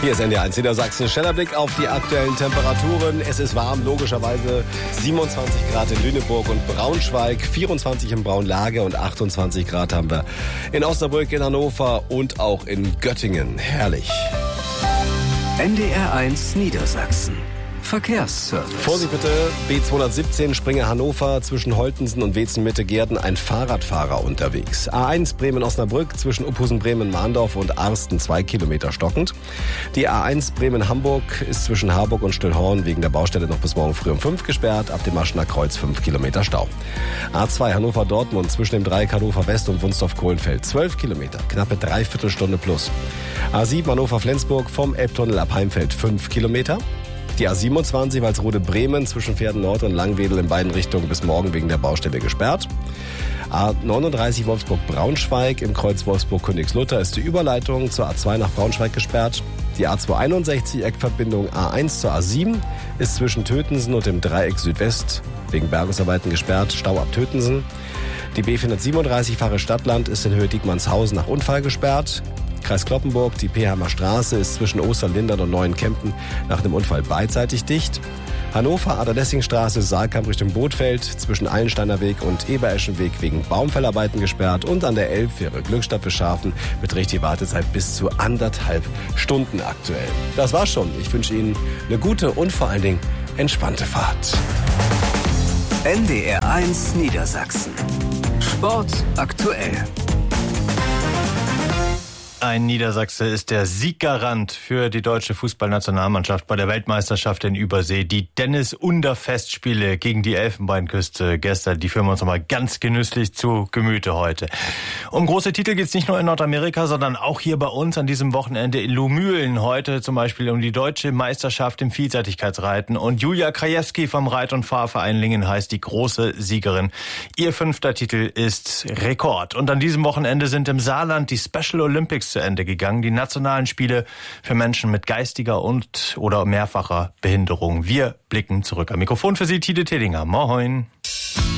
Hier ist NDR1 Niedersachsen. Schneller Blick auf die aktuellen Temperaturen. Es ist warm, logischerweise 27 Grad in Lüneburg und Braunschweig, 24 in Braunlage und 28 Grad haben wir in Osnabrück, in Hannover und auch in Göttingen. Herrlich. NDR1 Niedersachsen. Verkehrsservice. Vorsicht bitte, B217 Springer Hannover zwischen Holtensen und Wezen-Mitte-Gehrden ein Fahrradfahrer unterwegs. A1 Bremen-Osnabrück zwischen Uphusen-Bremen-Mahndorf und Arsten 2 Kilometer stockend. Die A1 Bremen-Hamburg ist zwischen Harburg und Stillhorn wegen der Baustelle noch bis morgen früh um 5 gesperrt, ab dem Maschener Kreuz 5 Kilometer Stau. A2 Hannover-Dortmund zwischen dem Dreieck Hannover West und Wunsdorf-Kohlenfeld 12 Kilometer, knappe Dreiviertelstunde plus. A7 Hannover-Flensburg vom Elbtunnel ab Heimfeld 5 Kilometer. Die A27 Walsrode-Bremen zwischen Pferden Nord und Langwedel in beiden Richtungen bis morgen wegen der Baustelle gesperrt. A39 Wolfsburg-Braunschweig im Kreuz Wolfsburg-Königslutter ist die Überleitung zur A2 nach Braunschweig gesperrt. Die A261 Eckverbindung A1 zur A7 ist zwischen Tötensen und dem Dreieck Südwest wegen Bergungsarbeiten gesperrt, Stau ab Tötensen. Die B437 Fahre Stadtland ist in Höhe Diekmannshausen nach Unfall gesperrt. Kreis Cloppenburg, die Peheimer Straße ist zwischen Osterlindern und Neuenkempen nach dem Unfall beidseitig dicht. Hannover, Ader-Lessing-Straße, Saalkamp Richtung Bootfeld, zwischen Eilensteiner Weg und Ebereschenweg wegen Baumfellarbeiten gesperrt und an der Elbfähre Glückstadt bis Schafen beträgt die Wartezeit bis zu 1,5 Stunden aktuell. Das war's schon. Ich wünsche Ihnen eine gute und vor allen Dingen entspannte Fahrt. NDR1 Niedersachsen. Sport aktuell. Ein Niedersachse ist der Sieggarant für die deutsche Fußballnationalmannschaft bei der Weltmeisterschaft in Übersee. Die Dennis-Under-Festspiele gegen die Elfenbeinküste gestern, die führen wir uns nochmal ganz genüsslich zu Gemüte heute. Um große Titel geht's nicht nur in Nordamerika, sondern auch hier bei uns an diesem Wochenende in Lumülen. Heute zum Beispiel um die deutsche Meisterschaft im Vielseitigkeitsreiten. Und Julia Krajewski vom Reit- und Fahrverein Lingen heißt die große Siegerin. Ihr 5. Titel ist Rekord. Und an diesem Wochenende sind im Saarland die Special Olympics zu Ende gegangen. Die nationalen Spiele für Menschen mit geistiger und oder mehrfacher Behinderung. Wir blicken zurück. Am Mikrofon für Sie Tide Tedinger. Moin.